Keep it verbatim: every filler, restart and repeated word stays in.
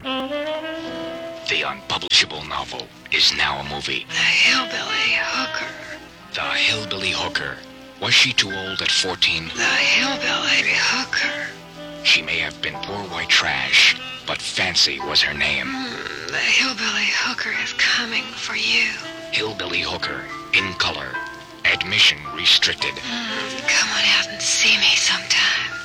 The unpublishable novel is now a movie. The Hillbilly Hooker. The Hillbilly Hooker. Was she too old at fourteen? The Hillbilly Hooker. She may have been poor white trash, but Fancy was her name. Mm, the Hillbilly Hooker is coming for you. Hillbilly Hooker, in color. Admission restricted. Mm, come on out and see me sometime.